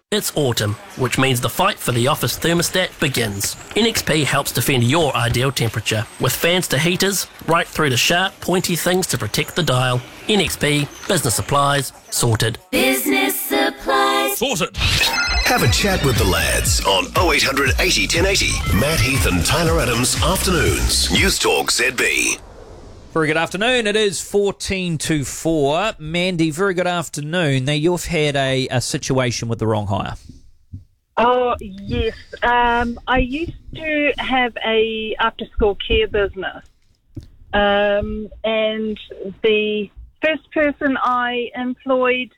It's autumn, which means the fight for the office thermostat begins. NXP helps defend your ideal temperature, with fans to heaters, right through to sharp, pointy things to protect the dial. NXP, business supplies, sorted. Business supplies. Sorted. Have a chat with the lads on 0800 80 1080. Matt Heath and Tyler Adams, afternoons. News Talk ZB. Very good afternoon. It is 14 to 4. Mandy, very good afternoon. Now, you've had a situation with the wrong hire. Oh, yes. I used to have a after-school care business. And the first person I employed,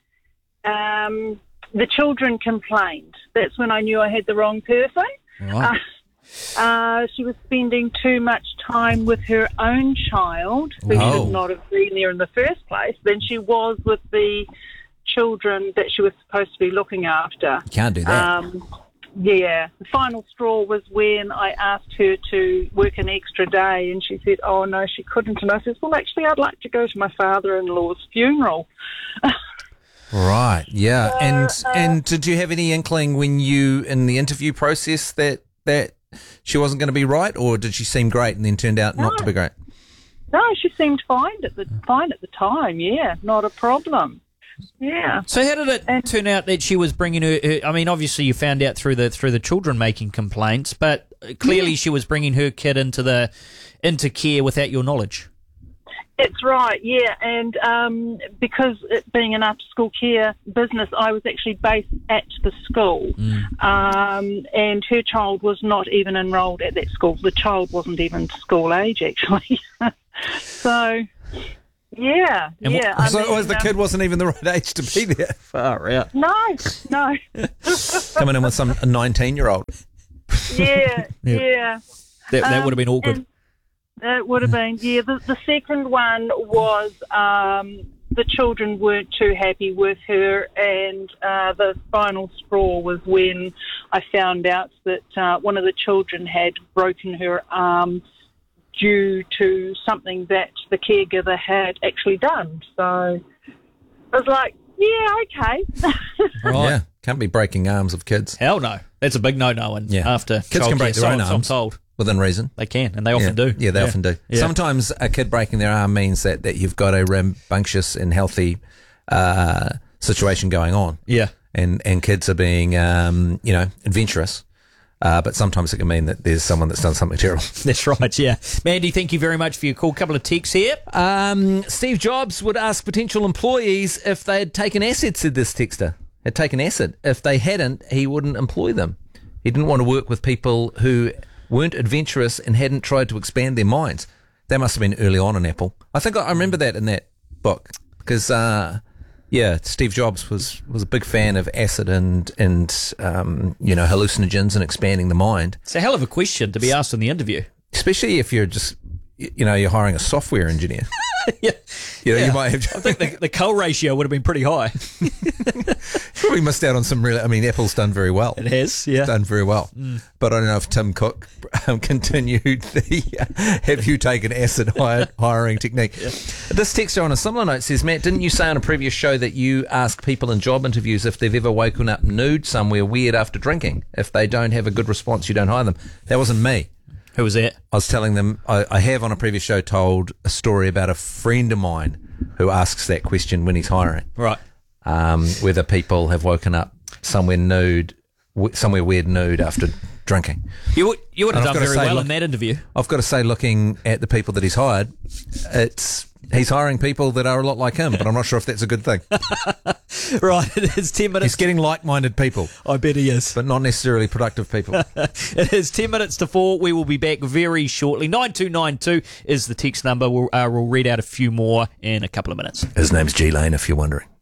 the children complained. That's when I knew I had the wrong person. Right. She was spending too much time with her own child, who should not have been there in the first place, than she was with the children that she was supposed to be looking after. You can't do that. The final straw was when I asked her to work an extra day, and she said, oh, no, she couldn't. And I said, well, actually, I'd like to go to my father-in-law's funeral. Right, yeah. And did you have any inkling when you, in the interview process, that she wasn't going to be right, or did she seem great and then turned out not to be great? No, she seemed fine at the time. Yeah, not a problem. Yeah. So how did it turn out that she was bringing her? I mean, obviously you found out through the children making complaints, but clearly she was bringing her kid into care without your knowledge. It's right, yeah, and because it being an after-school care business, I was actually based at the school, and her child was not even enrolled at that school. The child wasn't even school age, actually. So, yeah, yeah. So the kid wasn't even the right age to be there? Far out. No. Coming in with some 19-year-old. Yeah. That would have been awkward. It would have been, yeah. The second one was the children weren't too happy with her, and the final straw was when I found out that one of the children had broken her arm due to something that the caregiver had actually done. So I was like, yeah, okay. Right. Yeah, can't be breaking arms of kids. Hell no. That's a big no-no. And after kids can break their own arms. I'm told. Within reason. They can, and they often do. Yeah, they often do. Yeah. Sometimes a kid breaking their arm means that you've got a rambunctious and healthy situation going on. Yeah. And kids are being, adventurous. But sometimes it can mean that there's someone that's done something terrible. That's right, yeah. Mandy, thank you very much for your call. Couple of texts here. Steve Jobs would ask potential employees if they had taken acid, said this texter. Had taken acid. If they hadn't, he wouldn't employ them. He didn't want to work with people who weren't adventurous and hadn't tried to expand their minds. That must have been early on in Apple. I think I remember that in that book because, Steve Jobs was a big fan of acid and hallucinogens and expanding the mind. It's a hell of a question to be asked in the interview. Especially if you're just, you're hiring a software engineer. You might have. I think the cull ratio would have been pretty high. Probably missed out on some Apple's done very well. It has, yeah. Done very well. But I don't know if Tim Cook continued the have you taken acid hiring technique. Yeah. This texter on a similar note says, Matt, didn't you say on a previous show that you ask people in job interviews if they've ever woken up nude somewhere weird after drinking? If they don't have a good response, you don't hire them. That wasn't me. Who was that? I was telling them, I have on a previous show told a story about a friend of mine who asks that question when he's hiring. Right. Whether people have woken up somewhere weird nude after drinking. You would have done very well in that interview. I've got to say, looking at the people that he's hired, he's hiring people that are a lot like him, but I'm not sure if that's a good thing. Right, it is 10 minutes. He's getting like-minded people. I bet he is. But not necessarily productive people. It is 10 minutes to 4. We will be back very shortly. 9292 is the text number. We'll read out a few more in a couple of minutes. His name's G Lane, if you're wondering.